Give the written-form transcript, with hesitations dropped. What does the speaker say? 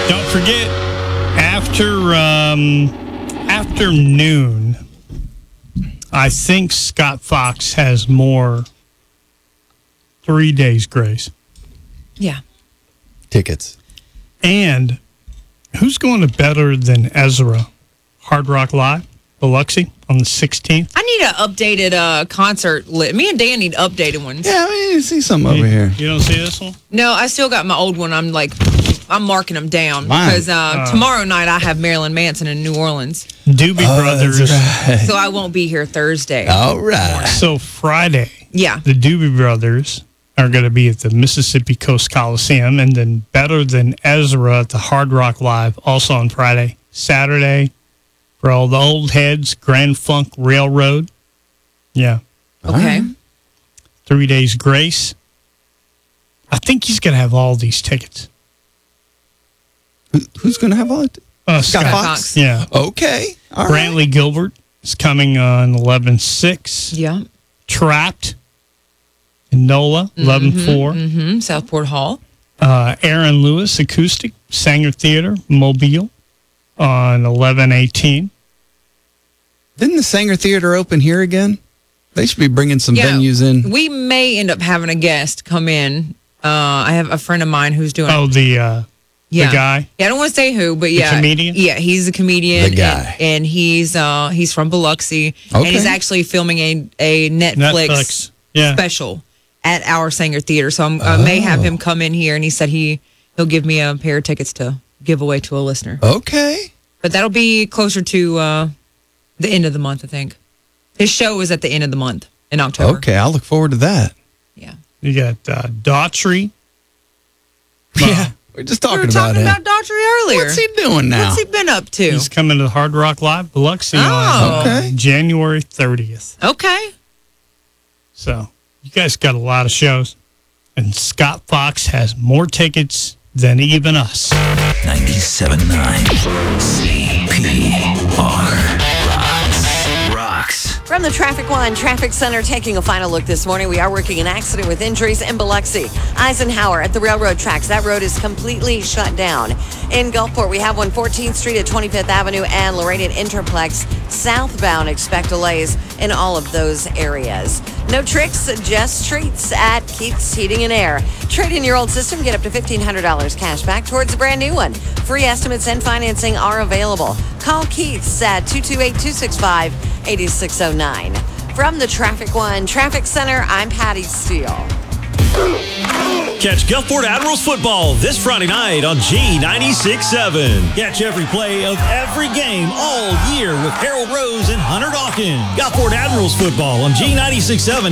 Don't forget, after noon, I think Scott Fox has more 3 days grace. Yeah. Tickets. And who's going to Better Than Ezra? Hard Rock Live, Biloxi, on the 16th. I need an updated concert list. Me and Dan need updated ones. Yeah, you see something over here. You don't see this one? No, I still got my old one. I'm marking them down Mine. because tomorrow night I have Marilyn Manson in New Orleans. Doobie Brothers. That's right. So I won't be here Thursday. All right. So Friday, Yeah. the Doobie Brothers are going to be at the Mississippi Coast Coliseum, and then Better Than Ezra at the Hard Rock Live, also on Friday. Saturday, for all the old heads, Grand Funk Railroad. Yeah. Okay. 3 days grace. I think he's going to have all these tickets. Who's going to have all it? Scott Fox. Yeah. Okay. All right. Brantley Gilbert is coming on 11/6. Yeah. Trapped in NOLA, 11/4. Southport Hall. Aaron Lewis, acoustic, Sanger Theater, Mobile, on 11/18. Didn't the Sanger Theater open here again? They should be bringing some Yeah. venues in. We may end up having a guest come in. I have a friend of mine who's doing Oh, the guy? Yeah, I don't want to say who, but yeah. comedian? Yeah, he's a comedian. The guy. And he's from Biloxi. And he's Okay. actually filming a Netflix Yeah. special at our Sanger Theater. So I may have him come in here, and he said he'll give me a pair of tickets to give away to a listener. Okay. But that'll be closer to the end of the month, I think. His show is at the end of the month in October. Okay, I'll look forward to that. Yeah. You got Daughtry. Yeah. We're just We talking were about talking him. about Daughtry earlier. What's he doing now? What's he been up to? He's coming to the Hard Rock Live, Biloxi, on Oh. Okay. January 30th. Okay. So you guys got a lot of shows. And Scott Fox has more tickets than even us. 97.9 CPR Rocks. From the Traffic One Traffic Center, taking a final look this morning. We are working an accident with injuries in Biloxi. Eisenhower at the railroad tracks. That road is completely shut down. In Gulfport, we have 114th Street at 25th Avenue and Lorraine at Interplex. Southbound, expect delays in all of those areas. No tricks, just treats at Keith's Heating and Air. Trade in your old system, get up to $1,500 cash back towards a brand new one. Free estimates and financing are available. Call Keith's at 228-265-8609. From the Traffic One Traffic Center, I'm Patty Steele. Catch Gulfport Admirals football this Friday night on G96.7. Catch every play of every game all year with Harold Rose and Hunter Dawkins. Gulfport Admirals football on G96.7.